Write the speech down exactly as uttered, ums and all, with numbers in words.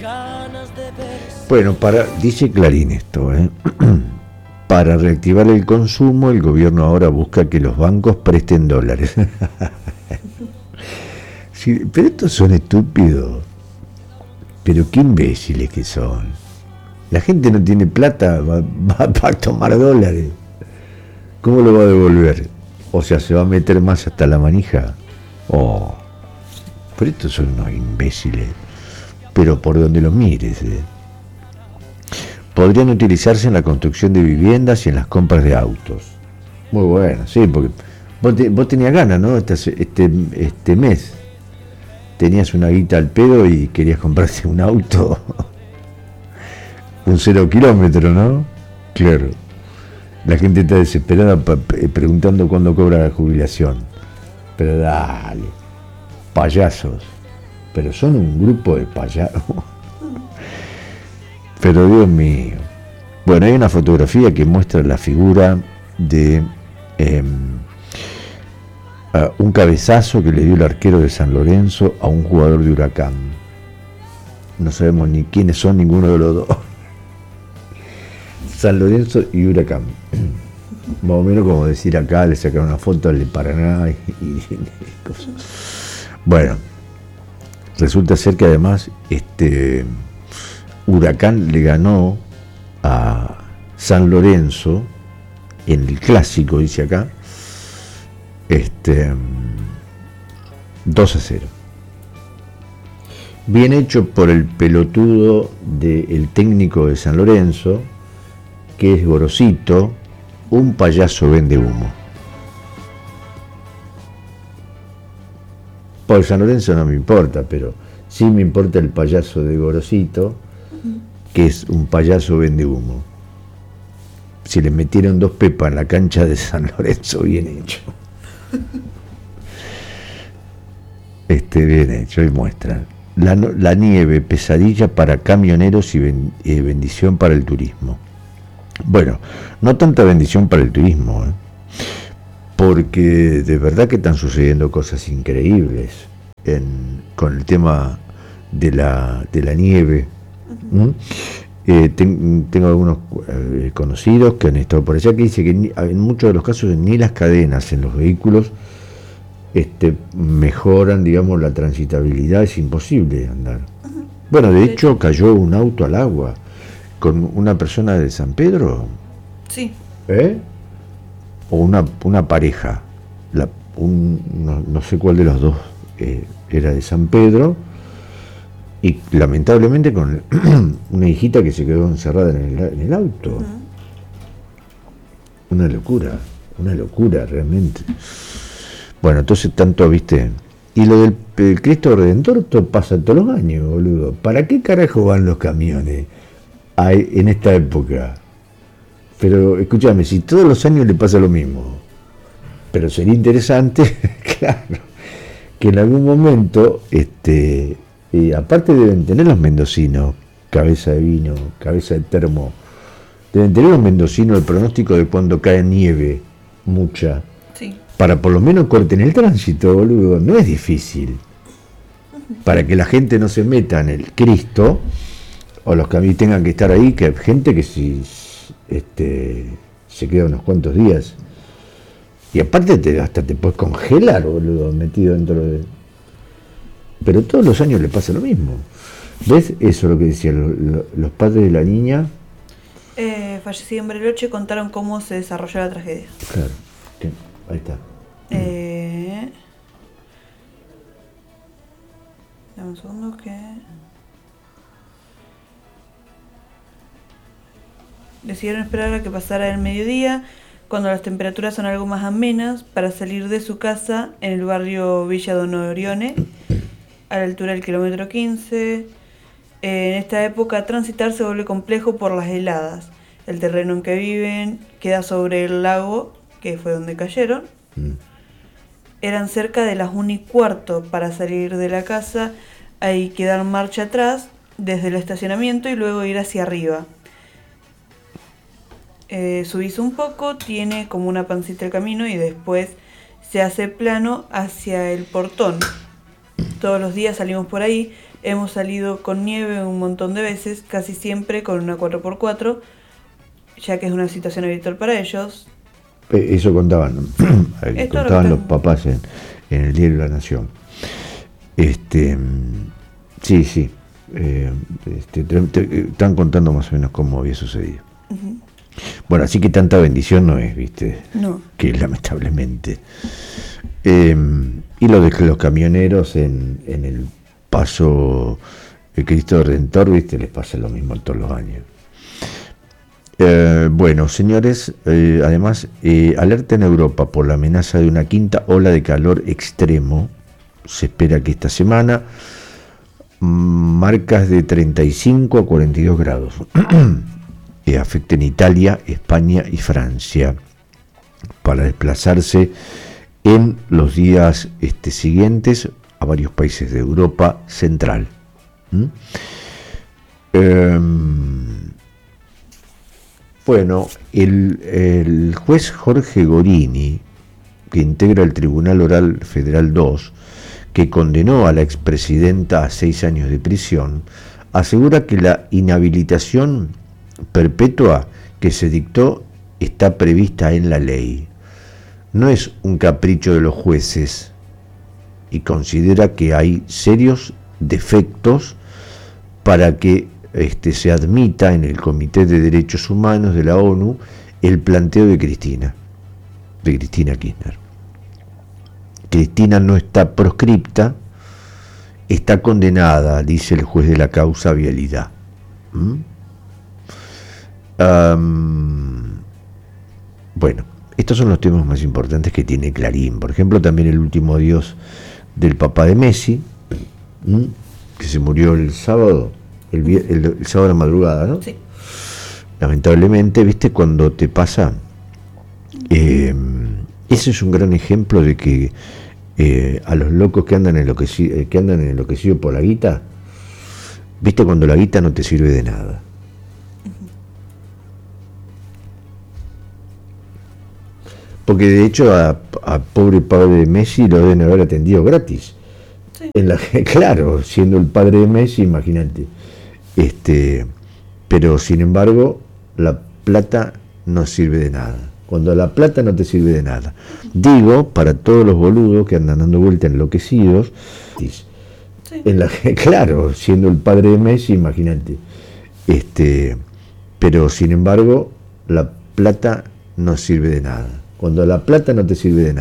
Bueno, para, dice Clarín esto, ¿eh? Para reactivar el consumo, el gobierno ahora busca que los bancos presten dólares. Sí, pero estos son estúpidos. Pero qué imbéciles que son. La gente no tiene plata, va, va, va a tomar dólares. ¿Cómo lo va a devolver? O sea, ¿se va a meter más hasta la manija? Oh, pero estos son unos imbéciles. Pero por donde los mires, ¿eh? Podrían utilizarse en la construcción de viviendas y en las compras de autos. Muy bueno, sí, porque vos, te, vos tenías ganas, ¿no? Este, este, este mes tenías una guita al pedo y querías comprarte un auto. Un cero kilómetro, ¿no? Claro. La gente está desesperada pa, preguntando cuándo cobra la jubilación. Pero dale, payasos. Pero son un grupo de payasos. Pero Dios mío. Bueno, hay una fotografía que muestra la figura de eh, uh, un cabezazo que le dio el arquero de San Lorenzo a un jugador de Huracán. No sabemos ni quiénes son ninguno de los dos. San Lorenzo y Huracán. Más o menos como decir acá, le sacaron una foto al de Paraná y, y, y cosas. Bueno, resulta ser que además este Huracán le ganó a San Lorenzo en el clásico, dice acá, este dos a cero. Bien hecho por el pelotudo del técnico de San Lorenzo, que es Gorosito, un payaso vende humo. Por San Lorenzo no me importa, pero sí me importa el payaso de Gorosito, que es un payaso vende humo. Si le metieron dos pepas en la cancha de San Lorenzo, bien hecho. Este, bien hecho, y muestran. La, la nieve, pesadilla para camioneros y ben, eh, bendición para el turismo. Bueno, no tanta bendición para el turismo, ¿eh? Porque de verdad que están sucediendo cosas increíbles en, con el tema de la, de la nieve. ¿Mm? Eh, ten, tengo algunos eh, conocidos que han estado por allá que dicen que ni, en muchos de los casos ni las cadenas en los vehículos este, mejoran, digamos, la transitabilidad, es imposible andar. Uh-huh. Bueno, de hecho cayó un auto al agua con una persona de San Pedro. Sí. ¿Eh? O una, una pareja, la, un, no, no sé cuál de los dos eh, era de San Pedro, y lamentablemente con una hijita que se quedó encerrada en el, en el auto. Uh-huh. Una locura, una locura realmente. Bueno, entonces tanto, viste, y lo del el Cristo Redentor todo pasa todos los años, boludo. ¿Para qué carajo van los camiones hay, en esta época? Pero escúchame, si todos los años le pasa lo mismo, pero sería interesante, claro, que en algún momento, este, eh, aparte deben tener los mendocinos, cabeza de vino, cabeza de termo, deben tener los mendocinos el pronóstico de cuando cae nieve, mucha, sí, para por lo menos corten el tránsito, boludo, no es difícil, para que la gente no se meta en el Cristo, o los camiones tengan que estar ahí, que hay gente que si... Este, se queda unos cuantos días y aparte te, hasta te puedes congelar, boludo, metido dentro de... Pero todos los años le pasa lo mismo. ¿Ves? Eso es lo que decían lo, lo, los padres de la niña. Eh, fallecido en Bariloche, contaron cómo se desarrolló la tragedia. Claro, sí, ahí está. Eh... Dame un segundo que... Decidieron esperar a que pasara el mediodía, cuando las temperaturas son algo más amenas, para salir de su casa en el barrio Villa Don Orione, a la altura del kilómetro quince. En esta época transitar se vuelve complejo por las heladas. El terreno en que viven queda sobre el lago, que fue donde cayeron. Eran cerca de las una y cuarto para salir de la casa. Hay que dar marcha atrás desde el estacionamiento y luego ir hacia arriba. Eh, subís un poco, tiene como una pancita el camino y después se hace plano hacia el portón. Todos los días salimos por ahí, Hemos salido con nieve un montón de veces, casi siempre con una cuatro por cuatro, ya que es una situación habitual para ellos. Eso contaban, contaban los papás en, en el Diario de la Nación. Este, sí, sí. Eh, este, te, te, están contando más o menos cómo había sucedido. Uh-huh. Bueno, así que tanta bendición no es, ¿viste? No. Que lamentablemente. Eh, y lo de los camioneros en, en el paso de Cristo Redentor, ¿viste? Les pasa lo mismo todos los años. Eh, bueno, señores, eh, además, eh, alerta en Europa por la amenaza de una quinta ola de calor extremo. Se espera que esta semana marcas de treinta y cinco a cuarenta y dos grados que afecten Italia, España y Francia, para desplazarse en los días este, siguientes a varios países de Europa Central. ¿Mm? Eh, bueno, el, el juez Jorge Gorini, que integra el Tribunal Oral Federal dos, que condenó a la expresidenta a seis años de prisión, asegura que la inhabilitación perpetua que se dictó está prevista en la ley. No es un capricho de los jueces, y considera que hay serios defectos para que este, se admita en el Comité de Derechos Humanos de la ONU el planteo de Cristina, de Cristina Kirchner. Cristina no está proscripta, está condenada, dice el juez de la causa, a vialidad. ¿Mm? Um, bueno, estos son los temas más importantes que tiene Clarín. Por ejemplo, también el último adiós del papá de Messi, ¿Mm? que se murió el sábado, el, el, el sábado de la madrugada, ¿no? Sí. Lamentablemente, ¿viste? Cuando te pasa, eh, ese es un gran ejemplo de que Eh, a los locos que andan enloquecidos, que andan enloquecidos por la guita, viste cuando la guita no te sirve de nada. Porque de hecho a, a pobre padre de Messi lo deben haber atendido gratis. Sí. En la, claro, siendo el padre de Messi, imagínate. Este, pero sin embargo, la plata no sirve de nada. Cuando la plata no te sirve de nada. Digo, para todos los boludos que andan dando vuelta enloquecidos, sí. en la, claro, siendo el padre de Messi, imagínate. Este, pero sin embargo, la plata no sirve de nada. Cuando la plata no te sirve de nada.